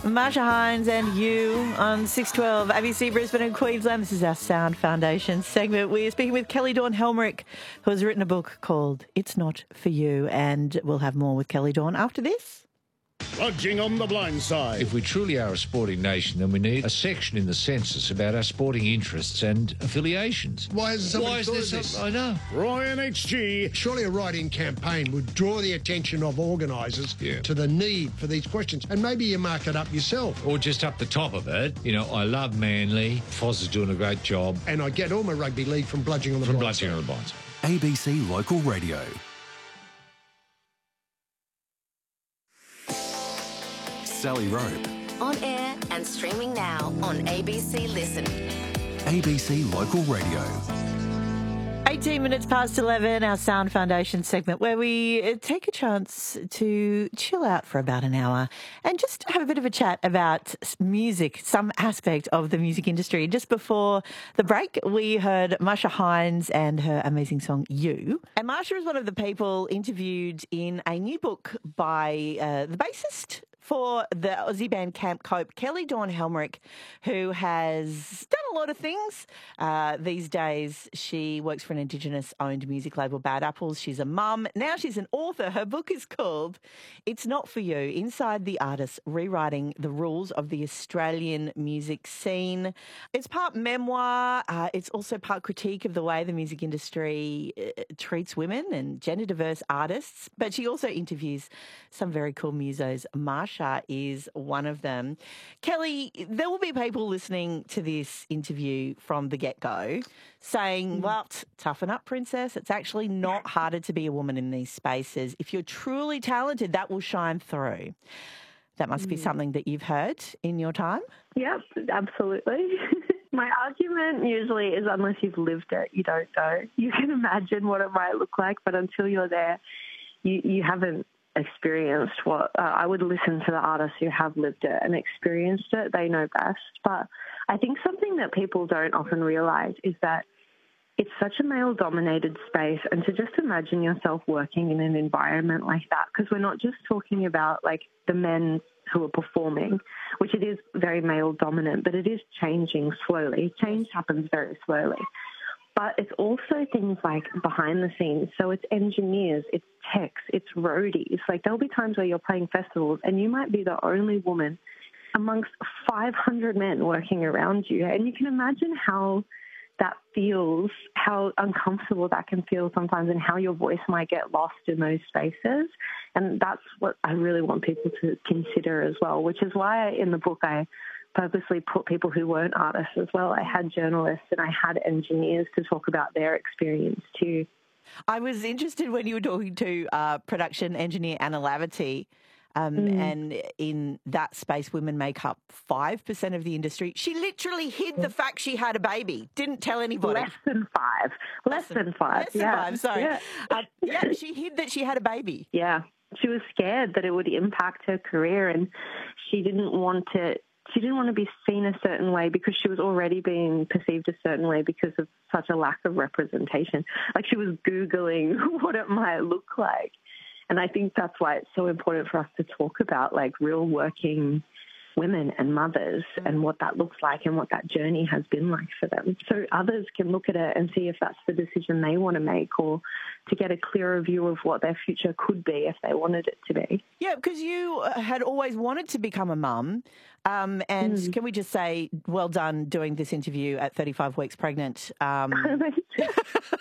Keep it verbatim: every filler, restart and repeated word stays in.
Marsha Hines and you on six twelve A B C Brisbane and Queensland. This is our Sound Foundation segment. We're speaking with Kelly Dawn Helmerich, who has written a book called It's Not For You, and we'll have more with Kelly Dawn after this. Lodging on the blind side. If we truly are a sporting nation, then we need a section in the census about our sporting interests and affiliations. Why hasn't somebody Why is thought there of this? some- I know. Roy and H G. Surely a write-in campaign would draw the attention of organisers Yeah. to the need for these questions. And maybe you mark it up yourself. Or just up the top of it, you know, I love Manly. Foz is doing a great job. And I get all my rugby league from bludging on the From blind Bludgeon side. on the Blinds. A B C Local Radio. Sally Rope, On air and streaming now on A B C Listen. A B C Local Radio. eighteen minutes past eleven, our Sound Foundation segment, where we take a chance to chill out for about an hour and just have a bit of a chat about music, some aspect of the music industry. Just before the break, we heard Marsha Hines and her amazing song, You. And Marsha is one of the people interviewed in a new book by uh, the bassist for the Aussie band Camp Cope, Kelly Dawn Helmerich, who has done a lot of things. Uh, these days, she works for an Indigenous-owned music label, Bad Apples. She's a mum. Now she's an author. Her book is called It's Not For You, Inside the Artist, Rewriting the Rules of the Australian Music Scene. It's part memoir. Uh, it's also part critique of the way the music industry uh, treats women and gender-diverse artists. But she also interviews some very cool musos. Marsha is one of them. Kelly, there will be people listening to this interview from the get-go saying, well, t- toughen up, princess. It's actually not harder to be a woman in these spaces. If you're truly talented, that will shine through. That must be something that you've heard in your time. Yep, absolutely. My argument usually is unless you've lived it, you don't know. You can imagine what it might look like, but until you're there, you, you haven't experienced what uh, I would listen to the artists who have lived it and experienced it. They know best. But I think something that people don't often realise is that it's such a male-dominated space, and to just imagine yourself working in an environment like that, because we're not just talking about like the men who are performing, which it is very male-dominant, but it is changing slowly. Change happens very slowly. But it's also things like behind the scenes. So it's engineers, it's techs, it's roadies. Like there'll be times where you're playing festivals and you might be the only woman amongst five hundred men working around you. And you can imagine how that feels, how uncomfortable that can feel sometimes, and how your voice might get lost in those spaces. And that's what I really want people to consider as well, which is why in the book I purposely put people who weren't artists as well. I had journalists and I had engineers to talk about their experience too. I was interested when you were talking to uh, production engineer Anna Laverty, um, mm. and in that space, women make up five percent of the industry. She literally hid the fact she had a baby, didn't tell anybody. Less than five. Less, Less than five. Less yeah. than five, sorry. Yeah. Uh, yeah, she hid that she had a baby. Yeah. She was scared that it would impact her career, and she didn't want to She didn't want to be seen a certain way because she was already being perceived a certain way because of such a lack of representation. Like she was Googling what it might look like. And I think that's why it's so important for us to talk about like real working women and mothers and what that looks like and what that journey has been like for them. So others can look at it and see if that's the decision they want to make, or to get a clearer view of what their future could be if they wanted it to be. Yeah, because you had always wanted to become a mum. Um, and mm. can we just say, well done doing this interview at thirty-five weeks pregnant. Um,